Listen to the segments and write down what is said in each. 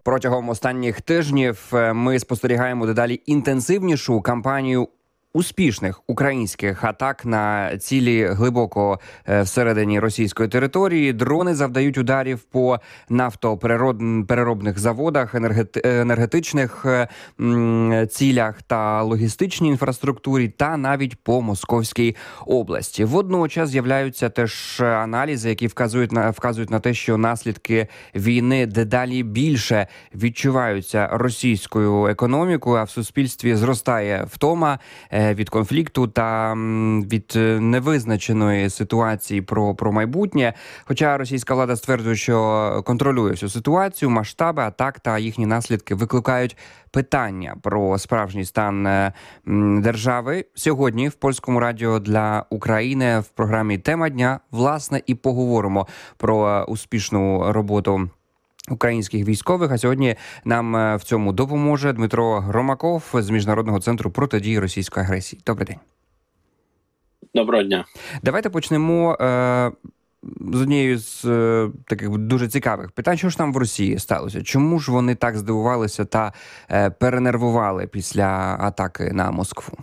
Протягом останніх тижнів ми спостерігаємо дедалі інтенсивнішу кампанію успішних українських атак на цілі глибоко всередині російської території. Дрони завдають ударів по нафтопереробних заводах, енергетичних цілях та логістичній інфраструктурі, та навіть по Московській області. Водночас з'являються теж аналізи, які вказують на те, що наслідки війни дедалі більше відчуваються російською економікою, а в суспільстві зростає втома від конфлікту та від невизначеної ситуації про майбутнє. Хоча російська влада стверджує, що контролює всю ситуацію, масштаби атак та їхні наслідки викликають питання про справжній стан держави. Сьогодні в Польському радіо для України в програмі «Тема дня» власне і поговоримо про успішну роботу українських військових. А сьогодні нам в цьому допоможе Дмитро Громаков з Міжнародного центру протидії російської агресії. Добрий день. Доброго дня. Давайте почнемо з однією з таких дуже цікавих питань. Що ж там в Росії сталося? Чому ж вони так здивувалися та перенервували після атаки на Москву?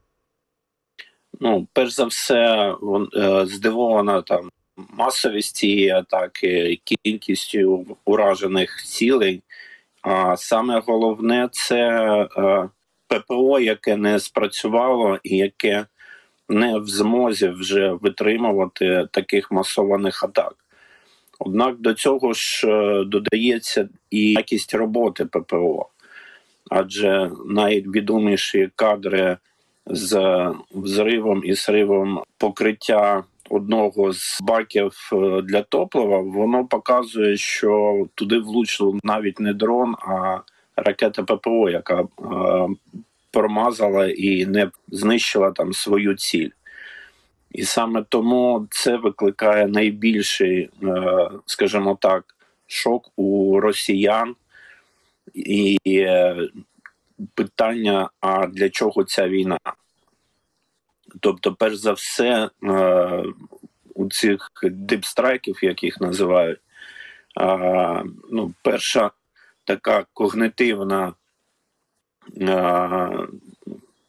Перш за все, здивована масовість цієї атаки, кількістю уражених цілей. А саме головне – це ППО, яке не спрацювало і яке не в змозі вже витримувати таких масованих атак. Однак до цього ж додається і якість роботи ППО. Адже найвідоміші кадри з взривом і сривом покриття одного з баків для топлива, воно показує, що туди влучив навіть не дрон, а ракета ППО, яка промазала і не знищила там свою ціль. І саме тому це викликає найбільший, скажімо так, шок у росіян. І питання, а для чого ця війна? Тобто, перш за все, у цих дипстрайків, як їх називають, перша така когнитивна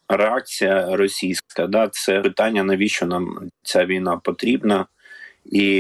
реакція російська, це питання, навіщо нам ця війна потрібна, і